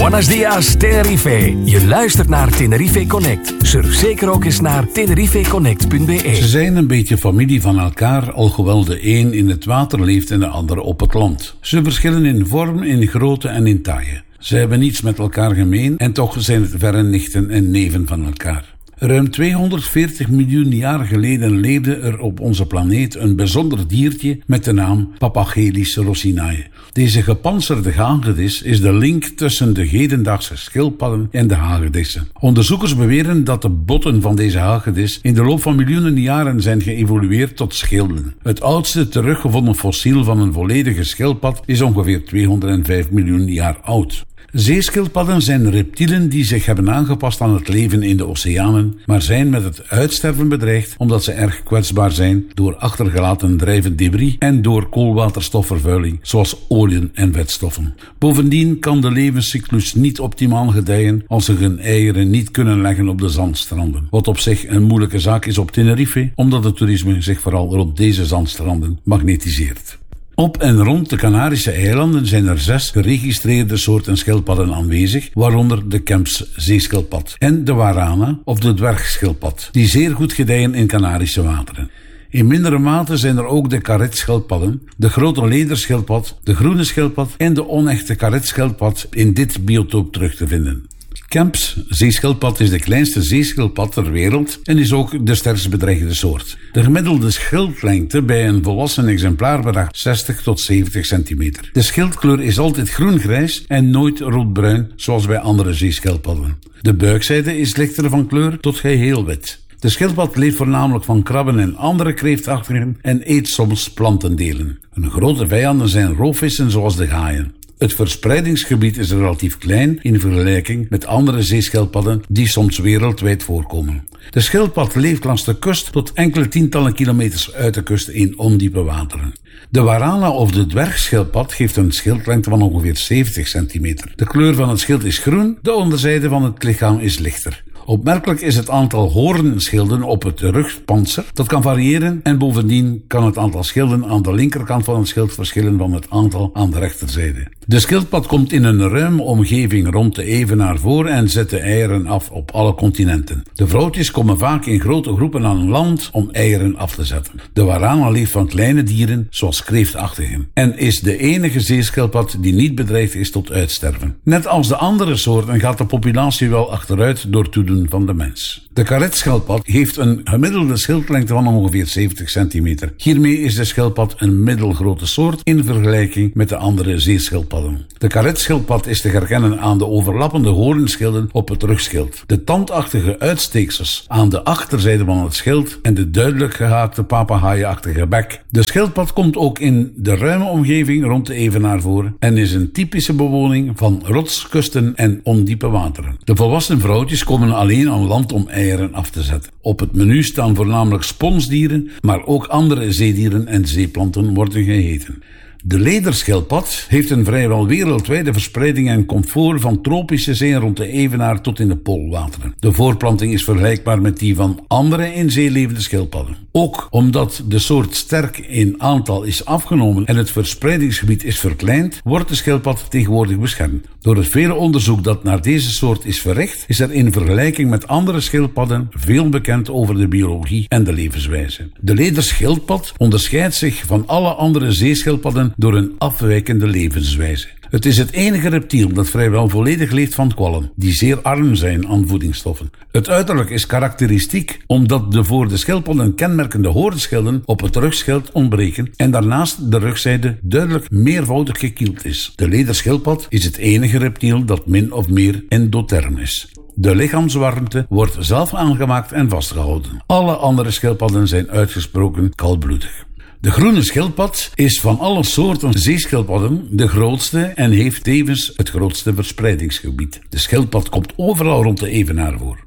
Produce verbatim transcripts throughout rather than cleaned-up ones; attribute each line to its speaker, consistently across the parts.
Speaker 1: Buenos dias, Tenerife. Je luistert naar Tenerife Connect. Surf zeker ook eens naar tenerife connect punt b e.
Speaker 2: Ze zijn een beetje familie van elkaar, alhoewel de een in het water leeft en de ander op het land. Ze verschillen in vorm, in grootte en in taille. Ze hebben niets met elkaar gemeen en toch zijn het verre nichten en neven van elkaar. Ruim tweehonderdveertig miljoen jaar geleden leefde er op onze planeet een bijzonder diertje met de naam Papagelis rossinae. Deze gepantserde hagedis is de link tussen de hedendaagse schildpadden en de hagedissen. Onderzoekers beweren dat de botten van deze hagedis in de loop van miljoenen jaren zijn geëvolueerd tot schilden. Het oudste teruggevonden fossiel van een volledige schildpad is ongeveer tweehonderdvijf miljoen jaar oud. Zeeschildpadden zijn reptielen die zich hebben aangepast aan het leven in de oceanen, maar zijn met het uitsterven bedreigd omdat ze erg kwetsbaar zijn door achtergelaten drijvend debris en door koolwaterstofvervuiling, zoals oliën en vetstoffen. Bovendien kan de levenscyclus niet optimaal gedijen als ze hun eieren niet kunnen leggen op de zandstranden. Wat op zich een moeilijke zaak is op Tenerife, omdat het toerisme zich vooral rond deze zandstranden magnetiseert. Op en rond de Canarische eilanden zijn er zes geregistreerde soorten schildpadden aanwezig, waaronder de Kemps zeeschildpad en de warana of de dwergschildpad, die zeer goed gedijen in Canarische wateren. In mindere mate zijn er ook de karetschildpadden, de grote lederschildpad, de groene schildpad en de onechte karetschildpad in dit biotoop terug te vinden. Kemps zeeschildpad is de kleinste zeeschildpad ter wereld en is ook de sterkst bedreigde soort. De gemiddelde schildlengte bij een volwassen exemplaar bedraagt zestig tot zeventig centimeter. De schildkleur is altijd groen-grijs en nooit roodbruin zoals bij andere zeeschildpadden. De buikzijde is lichter van kleur tot geheel wit. De schildpad leeft voornamelijk van krabben en andere kreeftachtigen en eet soms plantendelen. Hun grote vijanden zijn roofvissen zoals de haaien. Het verspreidingsgebied is relatief klein in vergelijking met andere zeeschildpadden die soms wereldwijd voorkomen. De schildpad leeft langs de kust tot enkele tientallen kilometers uit de kust in ondiepe wateren. De warana of de dwergschildpad geeft een schildlengte van ongeveer zeventig centimeter. De kleur van het schild is groen, de onderzijde van het lichaam is lichter. Opmerkelijk is het aantal hoornschilden op het rugpantser. Dat kan variëren en bovendien kan het aantal schilden aan de linkerkant van het schild verschillen van het aantal aan de rechterzijde. De schildpad komt in een ruime omgeving rond de evenaar voor en zet de eieren af op alle continenten. De vrouwtjes komen vaak in grote groepen aan land om eieren af te zetten. De warana leeft van kleine dieren zoals kreeftachtigen en is de enige zeeschildpad die niet bedreigd is tot uitsterven. Net als de andere soorten gaat de populatie wel achteruit door toedoen van de mens. De karetschildpad heeft een gemiddelde schildlengte van ongeveer zeventig centimeter. Hiermee is de schildpad een middelgrote soort in vergelijking met de andere zeeschildpadden. De karetschildpad is te herkennen aan de overlappende hoornschilden op het rugschild, de tandachtige uitsteeksels aan de achterzijde van het schild en de duidelijk gehaakte papegaaienachtige bek. De schildpad komt ook in de ruime omgeving rond de evenaar voor en is een typische bewoning van rotskusten en ondiepe wateren. De volwassen vrouwtjes komen alleen aan land om eieren af te zetten. Op het menu staan voornamelijk sponsdieren, maar ook andere zeedieren en zeeplanten worden gegeten. De lederschildpad heeft een vrijwel wereldwijde verspreiding en komt voor van tropische zeeën rond de evenaar tot in de poolwateren. De voorplanting is vergelijkbaar met die van andere in zee levende schildpadden. Ook omdat de soort sterk in aantal is afgenomen en het verspreidingsgebied is verkleind, wordt de schildpad tegenwoordig beschermd. Door het vele onderzoek dat naar deze soort is verricht, is er in vergelijking met andere schildpadden veel bekend over de biologie en de levenswijze. De lederschildpad onderscheidt zich van alle andere zeeschildpadden door een afwijkende levenswijze. Het is het enige reptiel dat vrijwel volledig leeft van kwallen, die zeer arm zijn aan voedingsstoffen. Het uiterlijk is karakteristiek omdat de voor de schildpadden kenmerkende hoornschilden op het rugschild ontbreken en daarnaast de rugzijde duidelijk meervoudig gekield is. De lederschildpad is het enige reptiel dat min of meer endotherm is. De lichaamswarmte wordt zelf aangemaakt en vastgehouden. Alle andere schildpadden zijn uitgesproken koudbloedig. De groene schildpad is van alle soorten zeeschildpadden de grootste en heeft tevens het grootste verspreidingsgebied. De schildpad komt overal rond de evenaar voor.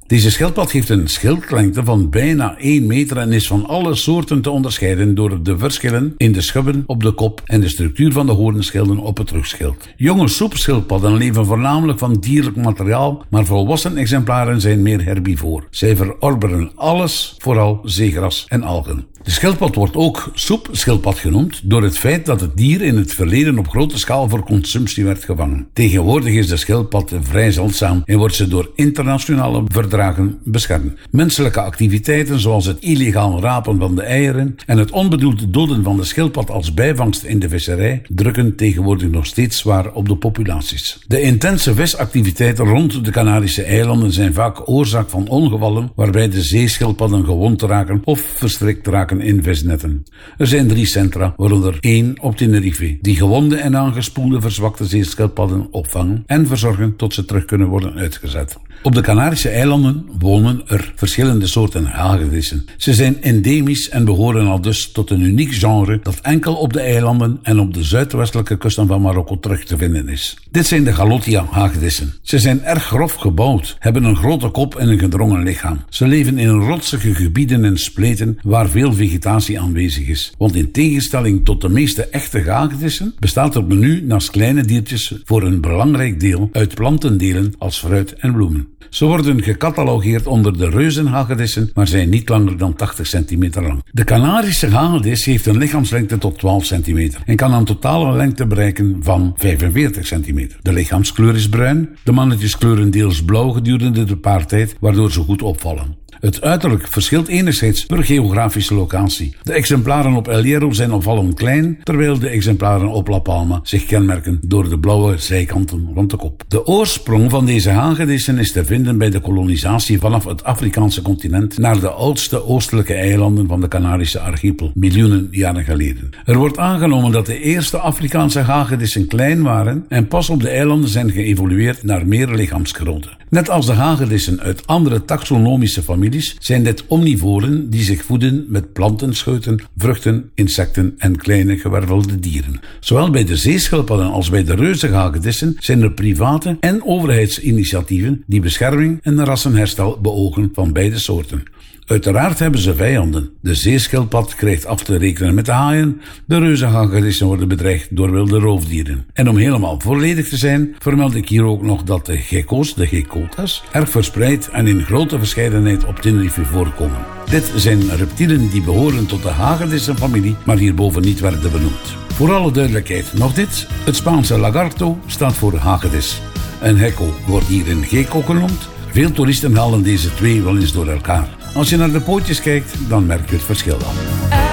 Speaker 2: Deze schildpad heeft een schildlengte van bijna één meter en is van alle soorten te onderscheiden door de verschillen in de schubben op de kop en de structuur van de hoornschilden op het rugschild. Jonge soepschildpadden leven voornamelijk van dierlijk materiaal, maar volwassen exemplaren zijn meer herbivoor. Zij verorberen alles, vooral zeegras en algen. De schildpad wordt ook soepschildpad genoemd door het feit dat het dier in het verleden op grote schaal voor consumptie werd gevangen. Tegenwoordig is de schildpad vrij zeldzaam en wordt ze door internationale verdragen beschermd. Menselijke activiteiten zoals het illegaal rapen van de eieren en het onbedoeld doden van de schildpad als bijvangst in de visserij drukken tegenwoordig nog steeds zwaar op de populaties. De intense visactiviteiten rond de Canarische eilanden zijn vaak oorzaak van ongevallen waarbij de zeeschildpadden gewond raken of verstrikt raken in visnetten. Er zijn drie centra, waaronder één op Tenerife, die gewonde en aangespoelde verzwakte zeeschildpadden opvangen en verzorgen tot ze terug kunnen worden uitgezet. Op de Canarische eilanden wonen er verschillende soorten hagedissen. Ze zijn endemisch en behoren al dus tot een uniek genre dat enkel op de eilanden en op de zuidwestelijke kusten van Marokko terug te vinden is. Dit zijn de Galotia-hagedissen. Ze zijn erg grof gebouwd, hebben een grote kop en een gedrongen lichaam. Ze leven in rotsige gebieden en spleten waar veel vegetatie aanwezig is. Want in tegenstelling tot de meeste echte hagedissen bestaat het menu naast kleine diertjes voor een belangrijk deel uit plantendelen als fruit en bloemen. Ze worden gecatalogeerd onder de reuzenhagedissen, maar zijn niet langer dan tachtig centimeter lang. De Canarische hagedis heeft een lichaamslengte tot twaalf centimeter en kan een totale lengte bereiken van vijfenveertig centimeter. De lichaamskleur is bruin, de mannetjes kleuren deels blauw gedurende de paartijd, waardoor ze goed opvallen. Het uiterlijk verschilt enigszins per geografische locatie. De exemplaren op El Hierro zijn opvallend klein, terwijl de exemplaren op La Palma zich kenmerken door de blauwe zijkanten rond de kop. De oorsprong van deze hagedissen is te vinden bij de kolonisatie vanaf het Afrikaanse continent naar de oudste oostelijke eilanden van de Canarische archipel, miljoenen jaren geleden. Er wordt aangenomen dat de eerste Afrikaanse hagedissen klein waren en pas op de eilanden zijn geëvolueerd naar meer lichaamsgrootte. Net als de hagedissen uit andere taxonomische families zijn dit omnivoren die zich voeden met planten, scheuten, vruchten, insecten en kleine gewervelde dieren. Zowel bij de zeeschildpadden als bij de reuzenhagedissen zijn er private en overheidsinitiatieven die bescherming en rassenherstel beogen van beide soorten. Uiteraard hebben ze vijanden. De zeeschildpad krijgt af te rekenen met de haaien, de reuzenhagedissen worden bedreigd door wilde roofdieren. En om helemaal volledig te zijn, vermeld ik hier ook nog dat de gekko's, de gekkotas, erg verspreid en in grote verscheidenheid op Tenerife voorkomen. Dit zijn reptielen die behoren tot de hagedissenfamilie, maar hierboven niet werden benoemd. Voor alle duidelijkheid nog dit, het Spaanse lagarto staat voor hagedis. Een gekko wordt hier een gekko genoemd. Veel toeristen halen deze twee wel eens door elkaar. Als je naar de pootjes kijkt, dan merk je het verschil dan.